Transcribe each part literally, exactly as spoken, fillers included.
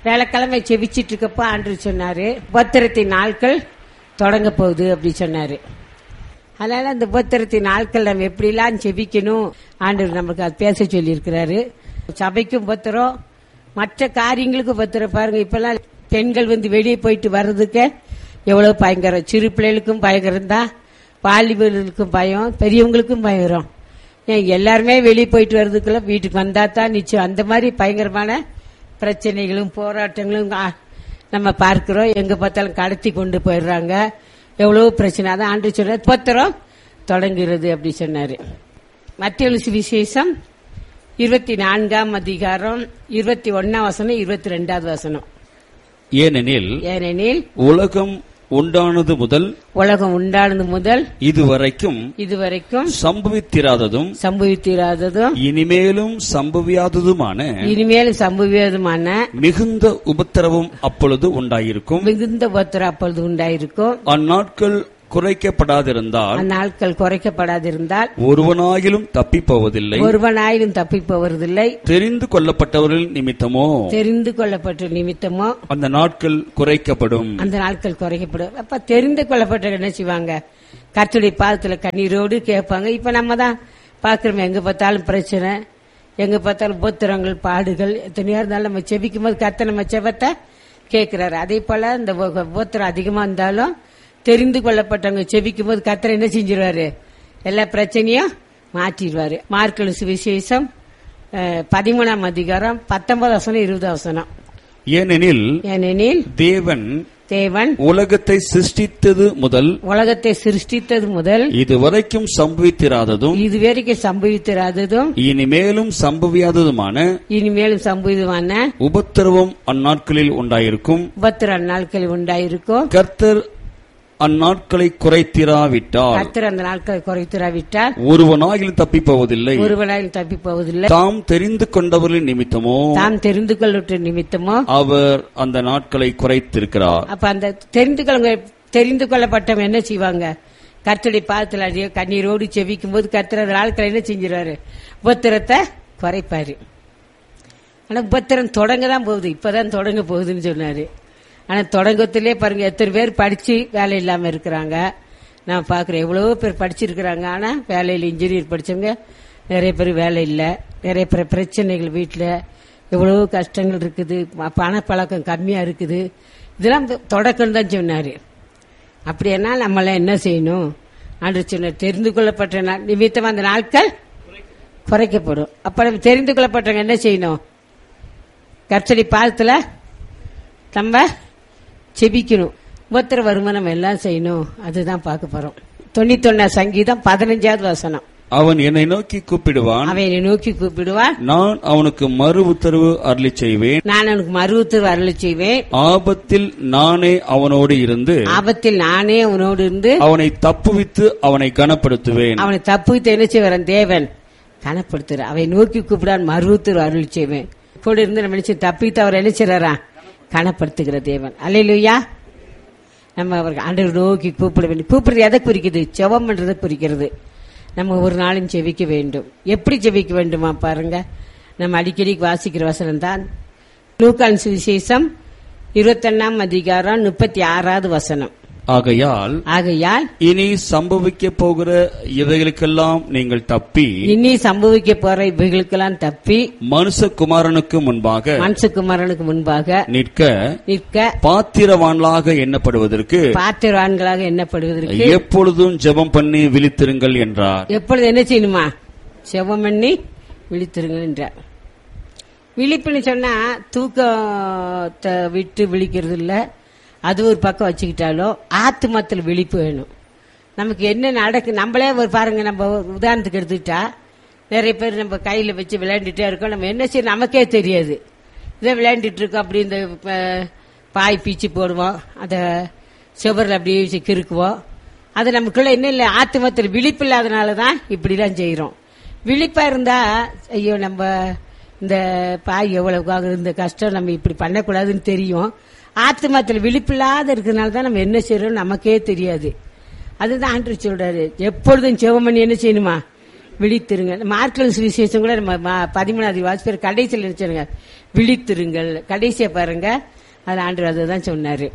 வேலைக்கிழமை செவிச்சிட்டு இருக்கப்போ ஆண்டவர் சொன்னாரு, உபத்திரத்தின் நாட்கள் தொடங்க போகுது அப்படி சொன்னாரு. அதனால அந்த உபத்திரத்தின் நாட்கள் நம்ம எப்படிலாம் செபிக்கணும் ஆண்டவர் நமக்கு அது பேச சொல்லி இருக்கிறாரு. சபைக்கும் உபத்திரம், மற்ற காரியங்களுக்கும் உபத்திரம். பாருங்க, இப்பெல்லாம் பெண்கள் வந்து வெளியே போயிட்டு வர்றதுக்கு எவ்வளவு பயங்கரம். சிறு பிள்ளைகளுக்கும் பயங்கரம் தான், வாலிபர்களுக்கும் பயம், பெரியவங்களுக்கும் பயம். எல்லாருமே வெளியே போயிட்டு வர்றதுக்குள்ள வீட்டுக்கு வந்தா தான் நிச்சயம். அந்த மாதிரி பயங்கரமான பிரச்சனைகளும் போராட்டங்களும் நம்ம பார்க்கிறோம். எங்க பார்த்தாலும் கடத்தி கொண்டு போயிடுறாங்க. எவ்வளவு பிரச்சனை. அதான் ஆண்டு சொன்னார், உபத்திரம் தொடங்குகிறது அப்படி சொன்னாரு. மத்தேயு சுவிசேஷம் இருபத்தி நான்காம் அதிகாரம் இருபத்தி ஒன்னாம் வசனம் இருபத்தி ரெண்டாவது வசனம். ஏனெனில் ஏனெனில் உலகம் உண்டானது முதல் உலகம் உண்டானது முதல் இதுவரைக்கும் இதுவரைக்கும் சம்பவித்திராததும் சம்பவித்திராததும் இனிமேலும் சம்பவியாததுமான இனிமேலும் சம்பவியாததுமான மிகுந்த உபத்திரவம் அப்பொழுது உண்டாயிருக்கும். மிகுந்த உபத்திரம் அப்பொழுது உண்டாயிருக்கும். அந்நாட்கள் குறைக்கப்படாதிருந்தால் அந்நாட்கள் குறைக்கப்படாதிருந்தால் ஒருவனாயிலும் தப்பி போவதில்லை ஒருவனாயிலும் தப்பி போவதில்லை தெரிந்து கொள்ளப்பட்டவர்கள் நிமித்தமோ தெரிந்து கொள்ளப்பட்ட நிமித்தமோ அந்த நாட்கள் குறைக்கப்படும். அந்த நாட்கள் குறைக்கப்படும். அப்ப தெரிந்து கொள்ளப்பட்ட என்ன செய்வாங்க? கர்த்தருடைய பாதத்துல கண்ணீரோடு கேட்பாங்க. இப்ப நம்ம தான் பாக்குறோம், எங்க பார்த்தாலும் பிரச்சனை, எங்க பார்த்தாலும் உபத்திரங்கள், பாடுகள். எத்தனையா இருந்தாலும் நம்ம செபிக்கும் போது கர்த்தர் நம்ம செபத்தை கேட்கிறாரு. அதே போல இந்த உபத்திரம் அதிகமா இருந்தாலும் தெரிந்து கொள்ளப்பட்டவங்க செபிக்கும் போது கர்த்தர் என்ன செஞ்சிருவாரு? எல்லா பிரச்சனையும் மாற்றிடுவாரு. மார்க்கு சுவிசேஷம் பதிமூணாம் அதிகாரம் பத்தொன்பது வசனம் இருபது வசனம். ஏனெனில் ஏனெனில் தேவன் தேவன் உலகத்தை சிருஷ்டித்தது முதல் உலகத்தை சிருஷ்டித்தது முதல் இதுவரைக்கும் சம்பவித்திராததும் இதுவரைக்கும் சம்பவித்திராததும் இனிமேலும் சம்பவியாததுமான இனிமேலும் சம்பவிதமான உபத்திரவம் அந்நாட்களில் உண்டாயிருக்கும். உபத்திர நாட்களில் உண்டாயிருக்கும். கர்த்தர் அந்நாட்களை குறைத்திராவிட்டால் கர்த்தர் அந்த நாட்களை குறைத்திராவிட்டால் ஒருவனாயிலும் தப்பி போவதில்லை ஒருவனாயிலும் தப்பி போவதில்லை தாம் தெரிந்து கொண்டவர்களின் நிமித்தமோ தாம் தெரிந்து கொள்ள நிமித்தமோ அவர் அந்த நாட்களை குறைத்திருக்கிறார். அப்ப அந்த தெரிந்து கொள்ள தெரிந்து கொள்ளப்பட்டவங்க என்ன செய்வாங்க? கர்த்தருடைய பாதத்தில் அடிய கண்ணீரோடு செவிக்கும் போது கர்த்தர் அந்த நாட்களை என்ன செஞ்சிருவாரு? உபத்திரத்தை குறைப்பாரு. ஆனா உபத்திரம் தொடங்க தான் போகுது, இப்பதான் தொடங்க போகுதுன்னு சொன்னாரு. ஆனா தொடங்கத்திலே பாருங்க, எத்தனை பேர் படிச்சு வேலை இல்லாம இருக்கிறாங்க. நான் பாக்குறேன், எவ்வளவோ பேர் படிச்சிருக்கிறாங்க, ஆனா வேலையில் இன்ஜினியர் படிச்சவங்க நிறைய பேர் வேலை இல்லை. நிறைய பேர் பிரச்சனைகள், வீட்டுல எவ்வளவோ கஷ்டங்கள் இருக்குது, பணப்பழக்கம் கம்மியா இருக்குது. இதெல்லாம் தொடக்கம் தான் சொன்னாரு. அப்படின்னா நம்மள என்ன செய்யணும்? ஆண்டு சொன்னார், தெரிந்து கொள்ளப்பட்ட நிமித்தம் அந்த நாட்கள் குறைக்கப்படும். அப்ப தெரிந்து கொள்ளப்பட்டவங்க என்ன செய்யணும்? கர்த்தருடைய பாதத்துல நம்ம செபிக்கணும். உபத்திர வருமானம் எல்லாம் செய்யணும். அதுதான் பார்க்க போறோம். தொண்ணூத்தி ஒன்னா சங்கீதம் பதினஞ்சாவது வசனம். அவன் என்னை நோக்கி கூப்பிடுவான், அவன் என்னை நோக்கி கூப்பிடுவான், நான் அவனுக்கு மறு உத்தரவு அருளி செய்வேன், நான் அவனுக்கு மறு உத்தரவு அருளி செய்வேன். ஆபத்தில் நானே அவனோடு இருந்து ஆபத்தில் நானே அவனோடு இருந்து அவனை தப்புவித்து அவனை கனப்படுத்துவேன். அவனை தப்புவித்து என்ன செய்வான்? தேவன் கனப்படுத்துற. அவனை நோக்கி கூப்பிடான், மறு உத்தரவு அருளி செய்வேன். கூட இருந்து நம்ம நினைச்சு தப்பித்து அவர் என்ன செய்யறா? கனப்படுத்துகிற தேவன். அல்லேலூயா. நம்ம அவருக்கு ஆண்டவர் நோக்கி கூப்பிட வேண்டும். கூப்பிடுறது எதை குறிக்குது? ஜெபம் பண்றதை குறிக்கிறது. நம்ம ஒரு நாளும் ஜெபிக்க வேண்டும். எப்படி ஜெபிக்க வேண்டுமா பாருங்க. நம்ம அடிக்கடி வாசிக்கிற வசனம் தான் லூக்கான் சுவிசேஷம் இருபத்தி ஒன்னாம் அதிகாரம் முப்பத்தி ஆறாவது வசனம். ஆகையால் ஆகையால் இனி சம்பவிக்க போகிற இவைகளுக்கெல்லாம் நீங்கள் தப்பி இனி சம்பவிக்க போற இவைகளுக்கெல்லாம் தப்பி மனுஷகுமாரனுக்கு முன்பாக மனுஷகுமாரனுக்கு முன்பாக நிற்க நிற்க பாத்திரவான்களாக எண்ணப்படுவதற்கு பாத்திரவான்களாக எண்ணப்படுவதற்கு எப்பொழுதும் ஜெபம் பண்ணி விழித்திருங்கள் என்றார். எப்பொழுது என்ன செய்யணுமா? ஜெபம் பண்ணி விழித்திருங்கள் என்றார். விழிப்புன்னு சொன்னா தூக்கத்தை விட்டு விழிக்கிறது இல்ல, அது ஒரு பக்கம் வச்சுக்கிட்டாலும் ஆத்மத்தில் விழிப்பு வேணும். நமக்கு என்ன நடக்கு நம்மளே ஒரு பாருங்க, நம்ம உதாரணத்துக்கு எடுத்துக்கிட்டா நிறைய பேர் நம்ம கையில வச்சு விளையாண்டுட்டே இருக்கோம். நம்ம என்ன செய்ய நமக்கே தெரியாது. இதை விளையாண்டுட்டு இருக்கோம். அப்படி இந்த பாய் பீச்சு போடுவோம், அத சுவரில் அப்படியே வச்சு கிறுக்குவோம். அது நமக்குள்ள என்ன இல்லை, ஆத்மத்தில் விழிப்பு இல்லாதனாலதான் இப்படிலாம் செய்யறோம். விழிப்பா இருந்தா ஐயோ நம்ம இந்த பாய் எவ்வளவு இந்த கஷ்டம் நம்ம இப்படி பண்ணக்கூடாதுன்னு தெரியும். ஆத்மத்தில் விழிப்பில்லாத இருக்கிறதுனால தான் நம்ம என்ன செய்யறோம் நமக்கே தெரியாது. அதுதான் ஆண்டவர் சொல்றாரு, எப்பொழுதும் ஜெபம் பண்ணி என்ன செய்யணுமா? விழித்திருங்கள். மார்க்கல் சுவிசேஷம் கூட நம்ம ம- பதிமூணாவது வாசிப்பர் கடைசியில் நினைச்சிருங்க, விழித்திருங்கள். கடைசியா பாருங்க, அது ஆண்டவர் அதுதான் சொன்னாரு.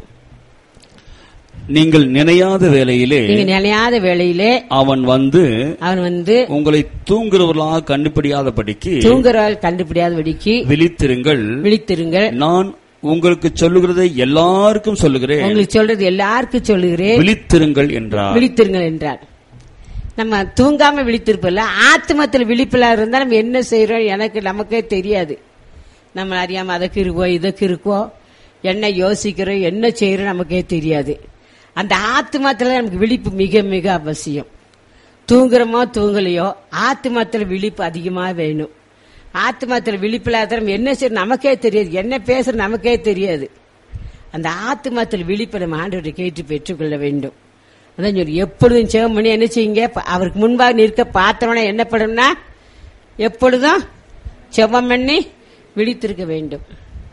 நீங்கள் நினையாத வேளையிலே நீங்க நினையாத வேளையிலே அவன் வந்து அவன் வந்து உங்களை தூங்குறவர்களாக கண்டுபிடியாதபடிக்கு தூங்குறால் கண்டுபிடியாதபடிக்கு விழித்திருங்கள். விழித்திருங்கள். நான் உங்களுக்கு சொல்லுகிறதை எல்லாருக்கும் சொல்லுகிறேன், உங்களுக்கு சொல்றது எல்லாருக்கும் சொல்லுகிறேன், விழித்திருங்கள் என்றார். விழித்திருங்கள் என்றார். நம்ம தூங்காம விழித்திருப்போம்ல, ஆத்மத்தில் விழிப்பில்லா இருந்தா நம்ம என்ன செய்யறோம் எனக்கு நமக்கே தெரியாது. நம்ம அறியாம அதற்கு இருக்கோம் இதற்கு இருக்கோம், என்ன யோசிக்கிறோம் என்ன செய்யறோம் நமக்கே தெரியாது. அந்த ஆத்மாத்துல நமக்கு விழிப்பு மிக மிக அவசியம். தூங்குறோமோ தூங்கலையோ ஆத்மாத்துல விழிப்பு அதிகமா வேணும். ஆத்மாத்துல விழிப்பில்லாத நம்ம என்ன செய்யறோம் நமக்கே தெரியாது, என்ன பேசுற நமக்கே தெரியாது. அந்த ஆத்மாத்தில் விழிப்பை நம்ம ஆண்டவரை கேட்டு பெற்றுக்கொள்ள வேண்டும். அதான் சொல்லி எப்பொழுதும் ஜெபம் பண்ணி என்ன செய்யுங்க, அவருக்கு முன்பாக நிற்க பார்த்தோம்னா என்ன பண்ணும்னா எப்பொழுதும் ஜெபம் பண்ணி விழித்திருக்க வேண்டும்.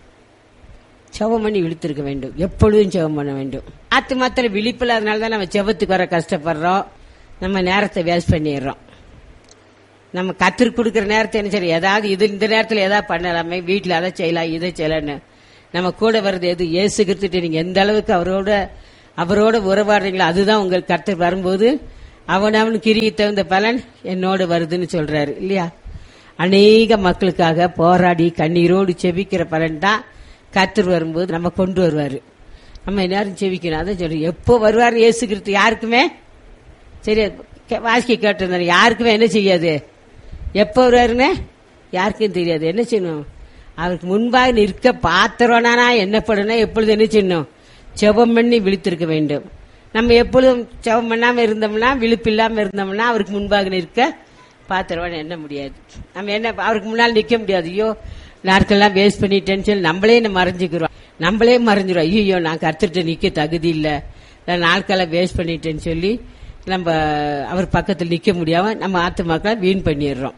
ஜெபம் பண்ணி விழித்திருக்க வேண்டும், எப்பொழுதும் ஜெபம் பண்ண வேண்டும். ஆத்மாத்தில விழிப்பில்லாதனால தான் நம்ம ஜெபத்துக்கு வர கஷ்டப்படுறோம், நம்ம நேரத்தை வேஸ்ட் பண்ணிடுறோம். நம்ம கத்திற்கு கொடுக்குற நேரத்தை என்ன சரி ஏதாவது இது இந்த நேரத்தில் ஏதாவது பண்ணலாமே, வீட்டில் அதை செய்யலாம் இதை செய்யலான்னு நம்ம கூட வர்றது எது இயேசு கிறிஸ்துட்ட நீங்க எந்த அளவுக்கு அவரோட அவரோட உறவாடுறீங்களோ அதுதான் உங்கள் கர்த்தர் வரும்போது அவன் அவன் கிரியை தகுந்த பலன் என்னோடு வருதுன்னு சொல்றாரு இல்லையா. அநேக மக்களுக்காக போராடி கண்ணீரோடு செபிக்கிற பலன் தான் கர்த்தர் வரும்போது நம்ம கொண்டு வருவாரு. நம்ம எல்லாரும் செபிக்கணும். அதான் சொல்றோம், எப்போ வருவார் இயேசு கிறிஸ்து யாருக்குமே சரி வாசிக்க கேட்டிருந்தாரு, யாருக்குமே என்ன செய்யாது, எப்போ வருவாருன்னு யாருக்கும் தெரியாது. என்ன செய்யணும், அவருக்கு முன்பாக நிற்க பாத்திரனா என்னப்படணும், எப்பொழுது என்ன செய்யணும், ஜெபம் பண்ணி விழித்திருக்க வேண்டும். நம்ம எப்பொழுதும் ஜெபம் பண்ணாம இருந்தோம்னா விழிப்பு இல்லாம இருந்தோம்னா அவருக்கு முன்பாக நிற்க பாத்திரவான என்ன முடியாது. நம்ம என்ன அவருக்கு முன்னால் நிக்க முடியாது. ஐயோ நாட்கள்லாம் வேஸ்ட் பண்ணிட்டேன்னு சொல்லி நம்மளே மறைஞ்சுக்கிறோம், நம்மளே மறைஞ்சிரும். ஐயோ நான் கர்த்தர்கிட்ட நிக்க தகுதி இல்லை, நாட்கள்லாம் வேஸ்ட் பண்ணிட்டேன்னு சொல்லி நம்ம அவர் பக்கத்தில் நிக்க முடியாம நம்ம ஆத்துமாக்களை வீண் பண்ணிடுறோம்.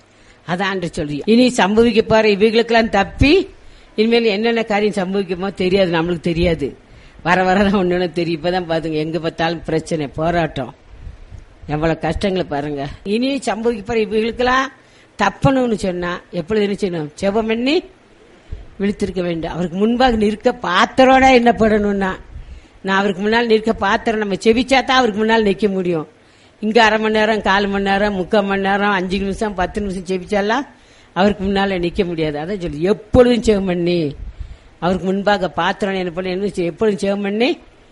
அதான் சொல்லி இனி சம்பவிக்க போற இவைகளுக்கெல்லாம் தப்பி இனிமேல் என்னென்ன காரியம் சம்பவிக்குமோ தெரியாது, நம்மளுக்கு தெரியாது. வர வரதான் ஒண்ணு தெரியும். இப்பதான் பாத்துங்க எங்க பார்த்தாலும் பிரச்சனை போராட்டம், எவ்வளவு கஷ்டங்களை பாருங்க. இனி சம்பவிக்க போற இவைகளுக்கெல்லாம் தப்பணும்னு சொன்னா எப்பொழுது என்ன செய்யணும், ஜெபம் பண்ணி விழித்திருக்க வேண்டும். அவருக்கு முன்பாக நிற்க பாத்திரோட என்ன பண்ணணும்னா, நான் அவருக்கு முன்னால் நிற்க பாத்திரம் நம்ம செவிச்சாதான் அவருக்கு முன்னால் நிற்க முடியும். இங்க அரை மணி நேரம் கால் மணி நேரம் முக்கால் மணி நேரம் அஞ்சு நிமிஷம் பத்து நிமிஷம் செவிச்சாலாம் அவருக்கு முன்னால நிக்க முடியாது. அதான் சொல்லி எப்பொழுதும் ஜெபம் பண்ணி அவருக்கு முன்பாக பாத்திரம் என்ன பண்ணி என்ன எப்பொழுதும் ஜெபம் பண்ணி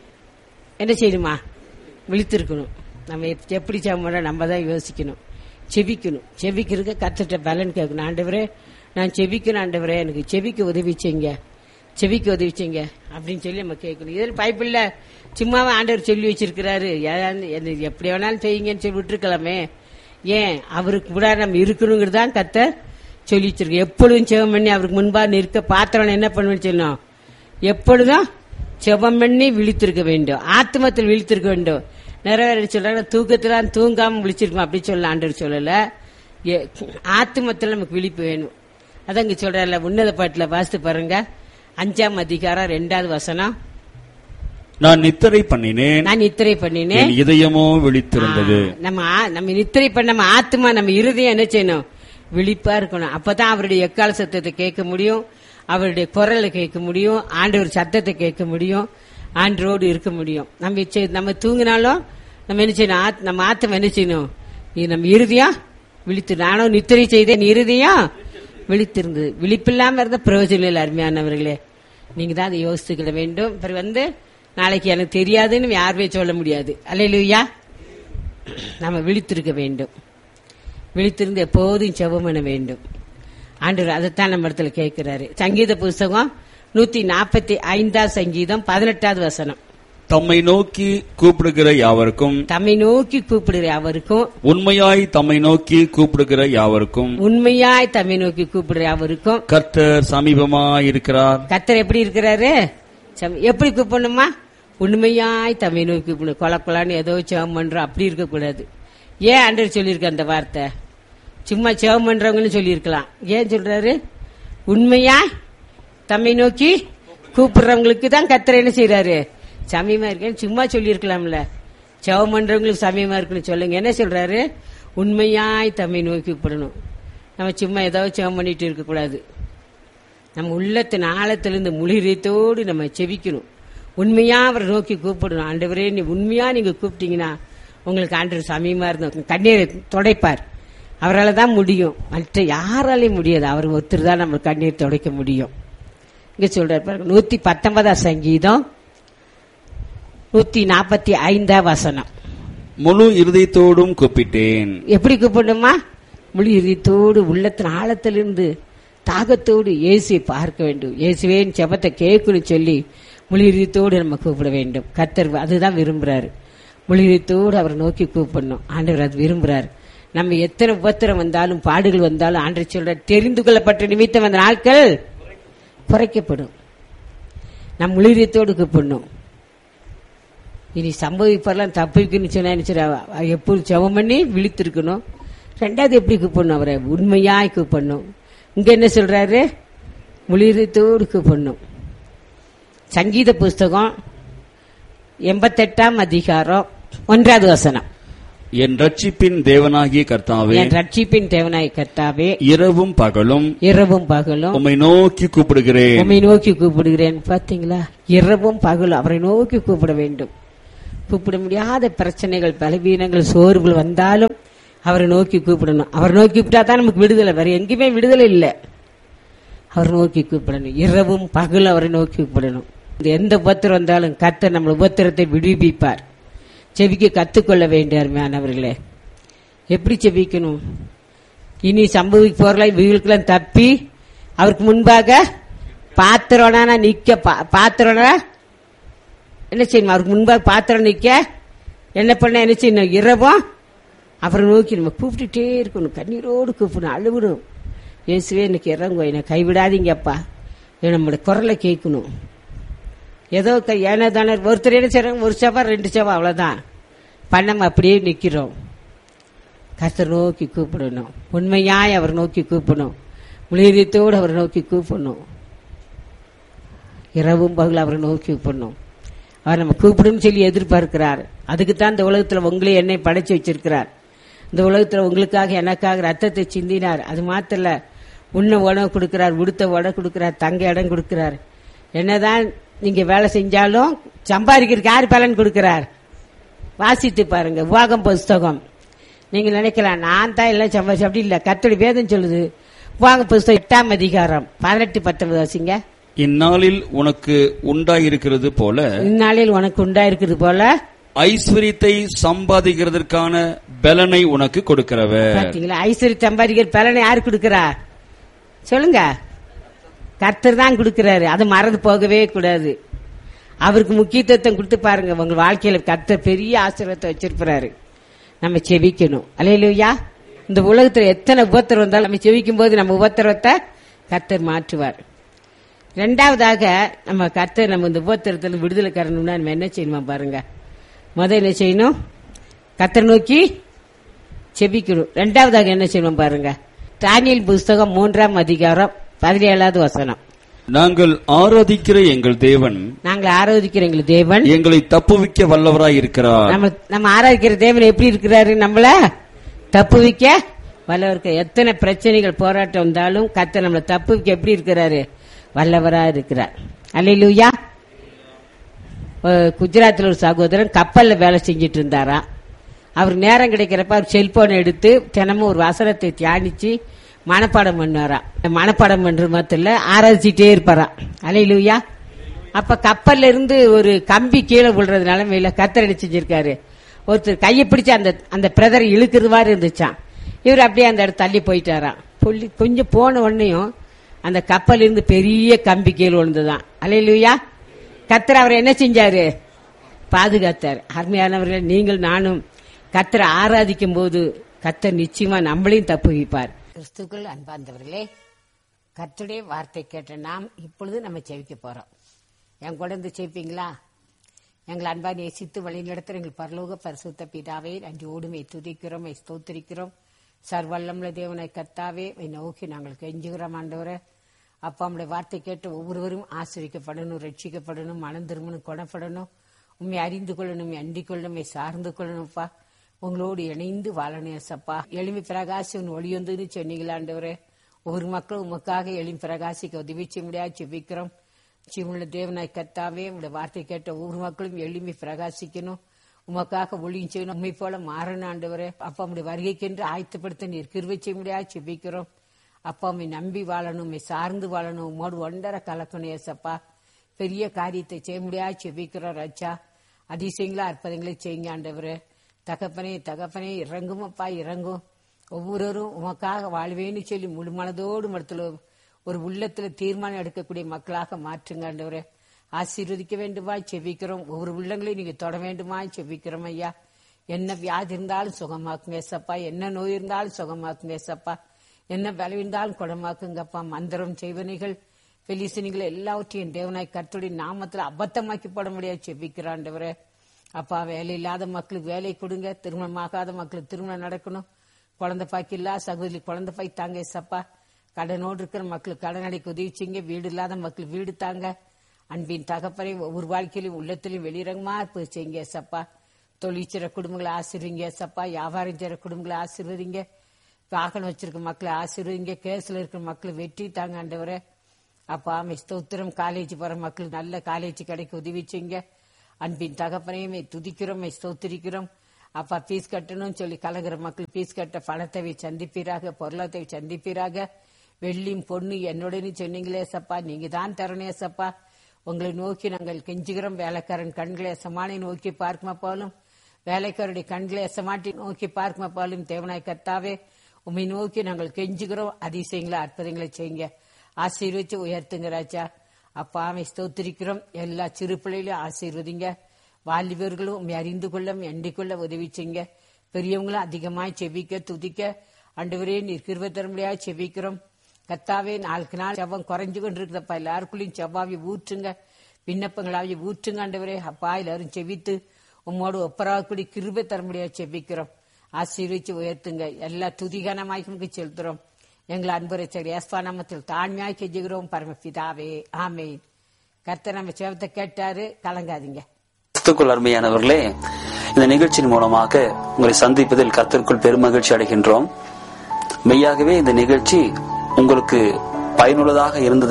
என்ன செய்யணுமா, விழித்திருக்கணும். நம்ம எப்படி ஜெபம் பண்ண நம்ம தான் யோசிக்கணும், செபிக்கணும். செபிக்கிறதுக்கு கத்துட்ட பலன் கேட்கணும். ஆண்டவரே நான் செபிக்கணும், ஆண்டவரே எனக்கு செபிக்க உதவி செய்யுங்க, செவிக்கு உதவிச்சிங்க அப்படின்னு சொல்லி நம்ம கேட்கணும். இதில் பைபிள்ல சும்மாவே ஆண்டவர் சொல்லி வச்சிருக்கிறாரு, எப்படி வேணாலும் செய்யுங்கன்னு சொல்லி விட்டுருக்கலாமே. ஏன் அவருக்கு கூட நம்ம இருக்கணுங்கிறதான் கர்த்தர் சொல்லி வச்சிருக்க. எப்பொழுதும் ஜெபம் பண்ணி அவருக்கு முன்பா நிற்க பாத்திரம் என்ன பண்ணுவேன்னு சொல்லணும், எப்பொழுதும் ஜெபம் பண்ணி விழித்திருக்க வேண்டும், ஆத்மத்தில் விழித்திருக்க வேண்டும். நிறைவேற சொல்றாங்க தூக்கத்துல தூங்காம விழிச்சிருக்கோம் அப்படி சொல்ல ஆண்டவர் சொல்லல, ஆத்மத்தில் நமக்கு விழிப்பு வேணும். அதான் இங்க சொல்றாருல உன்னத பாட்டுல வாசித்து பாருங்க, அஞ்சாம் அதிகாரம் ரெண்டாவது வசனம். நான் நித்திரை பண்ணினேன், நான் நித்திரை பண்ணினேன், இதயமோ விழித்திருந்தது. நம்ம நம்ம நித்திரை பண்ண நம்ம ஆத்மா நம்ம இருதயம் என்ன செய்யணும், விழிப்பா இருக்கணும். அப்பதான் அவருடைய எக்கால சத்தத்தை கேட்க முடியும், அவருடைய குரலை கேட்க முடியும், ஆண்டவர் சத்தத்தை கேட்க முடியும், ஆண்டரோடு இருக்க முடியும். நம்ம நம்ம தூங்கினாலும் நம்ம என்ன செய்யணும், நம்ம ஆத்மா என்ன செய்யணும், நம்ம இருதயம் விழித்து. நானும் நித்திரை செய்தேன் இருதயம் விழித்திருந்தது. விழிப்பில்லாம இருந்த பிரயோஜனம் இல்லை. அருமையானவர்களே, நீங்க தான் அதை யோசித்துக்கிட வேண்டும். பிறகு வந்து நாளைக்கு எனக்கு தெரியாதுன்னு யாருமே சொல்ல முடியாது. அல்லேலூயா. நம்ம விழித்திருக்க வேண்டும், விழித்திருந்து எப்போதும் ஜெபம் பண்ண வேண்டும். ஆண்டவர் அதைத்தான் நம்ம இடத்துல கேட்கிறாரு. சங்கீத புஸ்தகம் நூத்தி நாற்பத்தி ஐந்தாம் சங்கீதம் பதினெட்டாவது வசனம். தம்மை நோக்கி கூப்பிடுகிற யாவருக்கும், தம்மை நோக்கி கூப்பிடுகிற யாவருக்கும், உண்மையாய் தம்மை நோக்கி கூப்பிடுகிற யாவருக்கும், உண்மையாய் தம்மை நோக்கி கூப்பிடுகிற யாவருக்கும் கர்த்தர் சமீபமாய் இருக்கிறார். கர்த்தர் எப்படி இருக்கிறாரு, எப்படி கூப்பிடணுமா, உண்மையாய் தம்மை நோக்கி கூப்பிடணும். கொல கொலான்னு ஏதோ ஜெபம் பண்றோம் அப்படி இருக்க கூடாது. ஏன் ஆண்டவர் சொல்லியிருக்க அந்த வார்த்தை, சும்மா ஜெபம் பண்றவங்கன்னு சொல்லியிருக்கலாம். ஏன் சொல்றாரு, உண்மையாய் தம்மை நோக்கி கூப்பிடுறவங்களுக்கு தான் கர்த்தர் என்ன செய்யறாரு, சமயமா இருக்கேன்னு சும்மா சொல்லி இருக்கலாம்ல. ஜெபம் பண்றவங்களுக்கு சமயமா இருக்குன்னு சொல்லுங்க. என்ன சொல்றாரு, உண்மையாய் தம்மை நோக்கி கூப்பிடணும். நம்ம சும்மா ஏதாவது ஜெபம் பண்ணிட்டு இருக்கக்கூடாது. நம்ம உள்ளத்தின் ஆழத்திலிருந்து முழுகிறத்தோடு நம்ம செபிக்கணும். உண்மையா அவரை நோக்கி கூப்பிடணும். ஆண்டவரே, நீ உண்மையா நீங்க கூப்பிட்டீங்கன்னா உங்களுக்கு ஆண்டவர் சமயமா இருந்தோம் கண்ணீரை துடைப்பார். அவரால் தான் முடியும், மற்ற யாராலையும் முடியாது. அவர் ஒருத்தர் தான் நம்ம கண்ணீர் துடைக்க முடியும். இங்க சொல்றாரு நூத்தி பத்தொன்பதாம் சங்கீதம் நூத்தி நாற்பத்தி ஐந்தாம் வசனம். முழு இருதயத்தோடும் கூப்பிட்டேன். எப்படி கூப்பிடணுமா? முழு இருதயத்தோடு உள்ளத்தின் ஆழத்திலிருந்து தாகத்தோடு இயேசுவை பார்க்க வேண்டும். இயேசுவேன் ஜெபத்தை கேட்கணும் சொல்லி முழு இருதயத்தோடு நம்ம கூப்பிட வேண்டும். கர்த்தர் அதுதான் விரும்புறாரு. முழு இருதயத்தோடு அவரை நோக்கி கூப்பிடணும். ஆண்டவர் அது விரும்புறாரு. நம்ம எத்தனை உபத்திரம் வந்தாலும் பாடுகள் வந்தாலும் ஆண்டவர் சொல்ற தெரிந்து கொள்ளப்பட்ட நிமித்தம் அந்த நாட்கள் குறைக்கப்படும். நம்ம முழு இருதயத்தோடு கூப்பிடணும். இனி சம்பவிப்பெல்லாம் தப்பிக்குன்னு சொன்னா எப்படி ஜெபம் பண்ணி விழித்திருக்கணும். ரெண்டாவது எப்படி கூப்பிடணும்? அவரை உண்மையாய் கூப்பிடணும். இங்க என்ன சொல்றாரு? முழுதத்தோடு கூப்பிடணும். சங்கீத புஸ்தகம் எண்பத்தெட்டாம் அதிகாரம் ஒன்றாவது வசனம். என் ரட்சிப்பின் தேவனாகிய கர்த்தாவே, என் ரட்சிப்பின் தேவனாகிய கர்த்தாவே, இரவும் பகலும் இரவும் பகலும் உம்மை நோக்கி கூப்பிடுகிறேன். உம்மை நோக்கி கூப்பிடுகிறேன். பாத்தீங்களா? இரவும் பகலும் அவரை நோக்கி கூப்பிட வேண்டும். கூப்பிட முடியாத பிரச்சனைகள், பலவீனங்கள், சோர்வுகள் வந்தாலும் அவரை நோக்கி கூப்பிடணும். அவரை நோக்கி கூப்பிட்டா தான் நமக்கு விடுதலை. வேற எங்கேயுமே விடுதலை இல்லை. அவர் நோக்கி கூப்பிடணும். இரவும் பகலும் அவரை நோக்கி கூப்பிடணும். எந்த உபத்திரம் வந்தாலும் கர்த்தர் நம்ம உபத்திரத்தை விடுவிப்பார். செபிக்க கத்துக்கொள்ள வேண்டிய அருமையானவர்களே. எப்படி செபிக்கணும்? இனி சம்பவிக்க போறலாம் இவங்களுக்கெல்லாம் தப்பி அவருக்கு முன்பாக பாத்திரம்னா நிக்க பாத்திரம்னா என்ன செய்யணும்? அவருக்கு முன்பாக பாத்திரம் நிக்க என்ன பண்ண என்ன செய்யணும்? இரவும் அவரை நோக்கி நம்ம கூப்பிட்டுட்டே இருக்கணும். கண்ணீரோடு கூப்பிடணும், அழுவிடும். இயேசுவே எனக்கு இறங்குவ, என்னை கைவிடாதீங்கப்பா. நம்மளுடைய குரலை கேட்கணும். ஏதோ ஏனோ தானே ஒருத்தர் என்ன செய்யறாங்க, ஒரு செவா ரெண்டு செவா அவ்வளவுதான் பண்ணாம அப்படியே நிக்கிறோம். கர்த்தர் நோக்கி கூப்பிடணும். உண்மையாய் அவர் நோக்கி கூப்பிடணும். முழுதத்தோடு அவரை நோக்கி கூப்பிடணும். இரவும் பகல் அவரை நோக்கி கூப்பிடணும். அவர் நம்ம கூப்பிடும் சொல்லி எதிர்பார்க்கிறார். அதுக்குத்தான் இந்த உலகத்துல உங்களே என்னை படைச்சு வச்சிருக்கிறார். இந்த உலகத்துல உங்களுக்காக எனக்காக ரத்தத்தை சிந்தினார். அது மாத்திர உண்ண உணவு கொடுக்கிறார், உடுத்த உடை கொடுக்கிறார், தங்க இடம் கொடுக்கிறார். என்னதான் நீங்க வேலை செஞ்சாலும் சம்பாதிக்கிறதுக்கு யார் பலன் கொடுக்கிறார்? வாசித்து பாருங்க உபாகம் புஸ்தகம். நீங்க நினைக்கலாம் நான் தான் எல்லாம் சம்பாதிச்சு, அப்படி இல்ல. கர்த்தருடைய வேதம் சொல்லுது. உபாகம் புஸ்தகம் எட்டாம் அதிகாரம் பதினெட்டு பத்தொன்பது வாசிங்க. இந்நாளில் உனக்கு உண்டாயிருக்கிறது போல இந்நாளில் உனக்கு உண்டாயிருக்கிறது போல ஐஸ்வரியத்தை சம்பாதிக்கிறதற்கான பலனை உனக்கு கொடுக்கிறவர். பாத்தீங்களா? ஐஸ்வரிய சம்பாதிக்கிற பலனை யாரு கொடுக்கிறா? சொல்லுங்க. கர்த்தர் தான் கொடுக்கிறாரு. அது மறந்து போகவே கூடாது. அவருக்கு முக்கியத்துவம் கொடுத்து பாருங்க. உங்க வாழ்க்கையில கர்த்தர் பெரிய ஆசீர்வாதத்தை வச்சிருப்பாரு. நம்ம செவிக்கணும். அல்லேலூயா. இந்த உலகத்துல எத்தனை உபத்திரம் வந்தாலும் நம்ம செவிக்கும் போது நம்ம உபத்திரத்தை கர்த்தர் மாற்றுவார். ரெண்டாவதாக நம்ம கர்த்தர் நம்ம இந்த உபத்திரத்துல விடுதலை கரணும்னா நம்ம என்ன செய்யணுமா பாருங்க. முதல்ல என்ன செய்யணும்? கர்த்தர் நோக்கி செபிக்கணும். ரெண்டாவதாக என்ன செய்யணும் பாருங்க. தானியேல் புஸ்தகம் மூன்றாம் அதிகாரம் பதினேழாவது வசனம். நாங்கள் ஆராதிக்கிற எங்கள் தேவன் நாங்கள் ஆராதிக்கிற எங்கள் தேவன் எங்களை தப்புவிக்க வல்லவராய் இருக்கிறார். நம்ம நம்ம ஆராதிக்கிற தேவன் எப்படி இருக்கிறாரு? நம்மள தப்புவிக்க வல்லவருக்கு. எத்தனை பிரச்சனைகள் போராட்டம் வந்தாலும் கர்த்தர் நம்மளை தப்புவிக்க எப்படி இருக்கிறாரு? வல்லவரா இருக்கிறார். அல்லேலூயா. குஜராத்தில் ஒரு சகோதரன் கப்பல்ல வேலை செஞ்சிட்டு இருந்தாரா. அவர் நேரம் கிடைக்கிறப்ப அவர் செல்போனை எடுத்து தினமும் ஒரு வசனத்தை தியானிச்சு மனப்பாடம் பண்ணுவாரா. மனப்பாடம் பண்றது மாத்திரம் இல்ல, ஆராய்ச்சிட்டே இருப்பாரா. அல்லேலூயா. அப்ப கப்பல்ல இருந்து ஒரு கம்பி கீழே விழுறது நிலைமையில கர்த்தர் என்ன செஞ்சிருக்காரு? ஒருத்தர் கையை பிடிச்சு அந்த அந்த பிரதரை இழுக்கிறது மாதிரி இருந்துச்சான். இவர் அப்படியே அந்த இடத்துல தள்ளி போயிட்டாராம். புள்ளி கொஞ்சம் போன உடனேயும் அந்த கப்பல் இருந்து பெரிய கம்பி கீழே விழுந்துதான். அல்லேலூயா. கர்த்தர் அவரை என்ன செஞ்சாரு? பாதுகாத்தார். அருமையானவர்கள், நீங்கள் நானும் கர்த்தரை ஆராதிக்கும் போது கர்த்தர் நிச்சயமா நம்மளையும் தப்புவிப்பார். கிறிஸ்துக்குள் அன்பார்ந்தவர்களே, கர்த்தருடைய வார்த்தை கேட்ட நாம் இப்பொழுது நம்ம செவிக்க போறோம். என் கூட இருந்து செவிப்பீங்களா? எங்கள் அன்பா நேசித்து வழி நடத்துற எங்கள் பரலோக பரிசுத்த பிதாவே, நன்றியோடுமை துதிக்கிறோம், ஸ்தோத்திரிக்கிறோம். சர்வல்லமுள்ள தேவனை கர்த்தாவே, நோக்கி நாங்கள் கெஞ்சுகிறோம். ஆண்டவரே அப்பா, நம்முடைய வார்த்தை கேட்டு ஒவ்வொருவரும் ஆசிரிக்கப்படணும், ரட்சிக்கப்படணும், மனம் திரும்பணும், குணப்படணும், உண்மை அறிந்து கொள்ளணும், அண்டிக் கொள்ளணும், சார்ந்து கொள்ளணும்ப்பா. உங்களோடு இணைந்து வாழணும் ஏசப்பா. எளிமை பிரகாசி ஒளி வந்துன்னு சொன்னீங்களாண்டவரே. ஒவ்வொரு மக்களும் உமக்காக எளிமை பிரகாசிக்க உதவி செய்ய முடியாது செபிக்கிறோம். ஜீவனுள்ள தேவனாய் கர்த்தாவே, உங்களுடைய வார்த்தை கேட்ட ஒவ்வொரு மக்களும் எளிமை பிரகாசிக்கணும், உமக்காக ஒளியும் செய்யணும், உண்மை போல மாறணும் ஆண்டவரே. அப்பா உடைய வருகைக்கென்று ஆயத்தப்படுத்த நீர் கிருபை செய்ய முடியாது செபிக்கிறோம். அப்பா உண்மை நம்பி வாழணும், உண்மை சார்ந்து வாழணும், உம்மோடு ஒன்றரை கலக்கணும் ஏசப்பா. பெரிய காரியத்தை செய்ய முடியாது செபிக்கிறோம் ராஜா. அதிசயங்களா அற்புதங்களை செய்யுங்க ஆண்டவரே. தகப்பனே தகப்பனே இறங்கும் அப்பா, இறங்கும். ஒவ்வொருவரும் உமக்காக வாழ்வேன்னு சொல்லி முழு மனதோடு மடத்துல ஒரு உள்ளத்துல தீர்மானம் எடுக்கக்கூடிய மக்களாக மாற்றுங்க ஆண்டவரே. ஆசீர்வதிக்க வேண்டுமா செபிக்கிறோம். ஒவ்வொரு உள்ளங்களையும் நீங்க தொட வேண்டுமா செபிக்கிறோம் ஐயா. என்ன வியாதி இருந்தாலும் சுகமாக்குங்க ஏசப்பா, என்ன நோய் இருந்தாலும் சுகமாக்குங்க ஏசப்பா, என்ன பலம் இருந்தாலும் குணமாக்குங்கப்பா. மந்திரம் செய்வனைகள் பெலிசனிகள் எல்லாவற்றையும் தேவனாய் கர்த்தருடைய நாமத்துல அபத்தமாக்கி போட முடியாது செபிக்கிறாண்டவரே. அப்பா வேலை இல்லாத மக்களுக்கு வேலை கொடுங்க, திருமணமாகாத மக்களுக்கு திருமணம் நடக்கணும், குழந்தை பாக்கி இல்லா சகோதரி குழந்தை பாய் தாங்க ஏசப்பா. கடனோடு இருக்கிற மக்களுக்கு கடன் அடைக்க உதவிச்சிங்க, வீடு இல்லாத மக்களுக்கு வீடு தாங்க. அன்பின் தகப்பனை ஒவ்வொரு வாழ்க்கையிலும் உள்ளத்திலையும் வெளிரங்கமா இருப்பது செய்யுங்க ஏசப்பா. தொழிற்சிற குடும்பங்களை ஆசீர்வதிங்க ஏசப்பா. வியாபாரம் செய்கிற குடும்பங்களை ஆசீர்வதிங்க. வாகனம் வச்சிருக்க மக்களை ஆசீர்வதிங்க. கேஸ்ல இருக்கிற மக்களை வெற்றி தாங்க ஆண்டவரே. அப்பா ஆமை ஸ்தோத்திரம். காலேஜ் போற மக்களுக்கு நல்ல காலேஜ் கிடைக்க உதவி செய்யுங்க. அன்பின் தகப்பனையுமே துதிக்கிறோம், ஸ்தோத்திரிக்கிறோம். அப்பா பீஸ் கட்டணும்னு சொல்லி கலங்குற மக்கள் பீஸ் கட்ட பணத்தை சந்திப்பீராக, பொருளாதார சந்திப்பீராக. வெள்ளியும் பொண்ணு என்னுடனே சொன்னீங்களே சப்பா, நீங்க தான் தரணும் சப்பா. உங்களை நோக்கி நாங்கள் கெஞ்சுகிறோம். வேலைக்காரன் கண்களை எசமானை நோக்கி பார்க்குமா போலும், வேலைக்காரருடைய கண்களை எசமாட்டி நோக்கி பார்க்குமா போலும். தேவனாய் கர்த்தாவே, உண்மை நோக்கி நாங்கள் கெஞ்சுகிறோம். அதிசயங்களை அற்புதங்களை செய்யுங்க, ஆசீர்வச்சு உயர்த்துங்க ராஜா. அப்பாவை ஸ்தோத்திரிக்கிறோம். எல்லா சிறு பிள்ளைகளையும் ஆசீர்வதிங்க. வாலிபர்களும் உண்மை அறிந்து கொள்ள எண்ணிக் கொள்ள உதவி செய்யுங்க. பெரியவங்களும் அதிகமாய் செபிக்க துதிக்க ஆண்டவரே நீர் கிருபை தர முடியாது செபிக்கிறோம். கர்த்தாவே, நாளுக்கு நாள் செவ்வம் குறைஞ்சு கொண்டு இருக்குதப்பா. எல்லாருக்குள்ளையும் செவ்வாவி ஊற்றுங்க, விண்ணப்பங்களாவி ஊற்றுங்க ஆண்டவரே. அப்பா எல்லாரும் செவித்து உம்மோடு ஒப்பராகக்கூடி கிருபை தர முடியாது செபிக்கிறோம். ஆசீர்வச்சு உயர்த்துங்க. எல்லா துதிகனமாய்க்கு செலுத்துறோம். எங்களை அன்புரை ஏஸ்பா நாமத்தில் தாழ்மையாய் கெஞ்சுகிறோம் பரமபிதாவே, ஆமென். கர்த்தர் நம்ம செவத்தை கேட்டாரு, கலங்காதீங்க. கிறிஸ்துவுக்குள் அருமையானவர்களே, இந்த நிகழ்ச்சியின் மூலமாக உங்களை சந்திப்பதில் கர்த்தருக்குள் பெருமகிழ்ச்சி அடைகின்றோம். மெய்யாகவே இந்த நிகழ்ச்சி உங்களுக்கு பயனுள்ளதாக இருந்தது